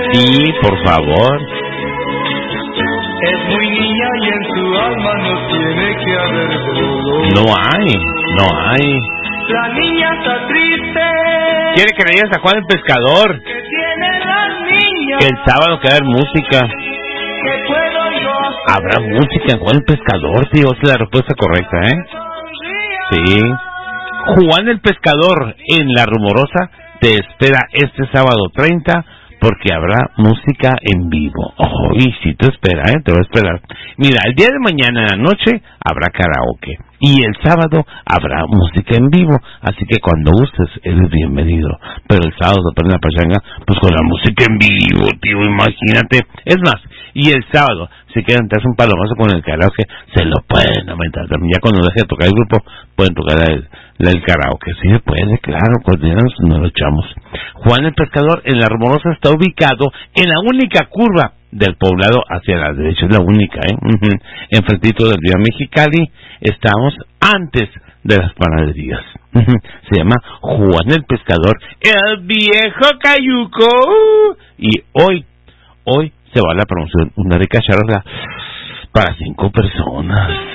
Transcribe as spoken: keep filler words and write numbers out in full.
Sí, por favor. Es muy niña y en su alma no tiene que haber dolor. No hay, no hay. La niña está triste. Quiere que le digas a Juan el Pescador Que tiene la niña. que el sábado que va a haber música. Que puedo yo hacer. Habrá música en Juan el Pescador, tío. Esa es la respuesta correcta, ¿eh? Sí. Juan el Pescador en La Rumorosa te espera este sábado treinta porque habrá música en vivo. Oh, y sí te espera, ¿eh? Te va a esperar. Mira, el día de mañana en la noche habrá karaoke y el sábado habrá música en vivo, así que cuando gustes eres bienvenido. Pero el sábado se prende la pachanga, pues con la música en vivo, tío, imagínate. Es más, y el sábado, si quieren darse un palomazo con el karaoke, se lo pueden aumentar también. Ya cuando deje de tocar el grupo, pueden tocar el, el karaoke. Sí se puede, claro, coordinarnos, nos lo echamos. Juan el Pescador en La Rumorosa está ubicado en la única curva del poblado hacia la derecha, es la única, ¿eh? Uh-huh. Enfrentito del río Mexicali, estamos antes de las panaderías. Uh-huh. Se llama Juan el Pescador, el viejo cayuco. Y hoy, hoy se va a la promoción, una rica charla para cinco personas.